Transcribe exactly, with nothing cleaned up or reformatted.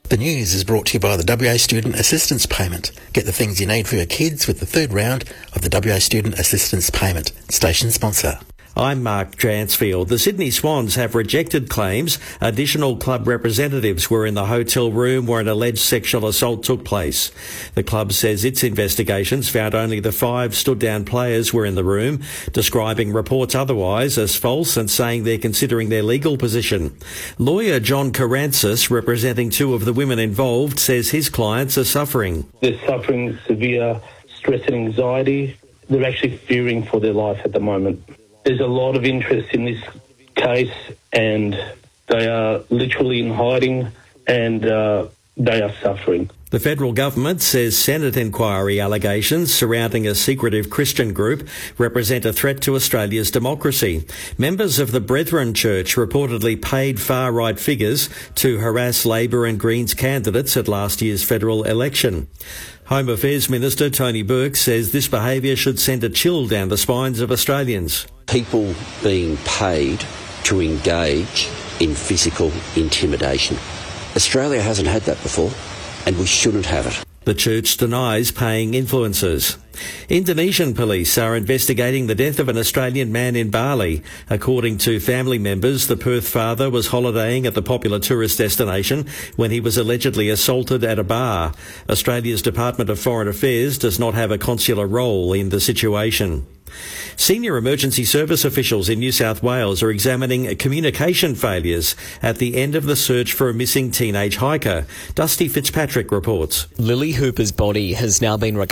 The news is brought to you by the W A Student Assistance Payment. Get the things you need for your kids with the third round of the W A Student Assistance Payment. Station sponsor. I'm Mark Dransfield. The Sydney Swans have rejected claims additional club representatives were in the hotel room where an alleged sexual assault took place. The club says its investigations found only the five stood-down players were in the room, describing reports otherwise as false and saying they're considering their legal position. Lawyer John Karantzis, representing two of the women involved, says his clients are suffering. They're suffering severe stress and anxiety. They're actually fearing for their life at the moment. There's a lot of interest in this case and they are literally in hiding and uh, they are suffering. The federal government says Senate inquiry allegations surrounding a secretive Christian group represent a threat to Australia's democracy. Members of the Brethren Church reportedly paid far-right figures to harass Labor and Greens candidates at last year's federal election. Home Affairs Minister Tony Burke says this behaviour should send a chill down the spines of Australians. People being paid to engage in physical intimidation. Australia hasn't had that before, and we shouldn't have it. The church denies paying influencers. Indonesian police are investigating the death of an Australian man in Bali. According to family members, the Perth father was holidaying at the popular tourist destination when he was allegedly assaulted at a bar. Australia's Department of Foreign Affairs does not have a consular role in the situation. Senior emergency service officials in New South Wales are examining communication failures at the end of the search for a missing teenage hiker. Dusty Fitzpatrick reports. Lily Hooper's body has now been recovered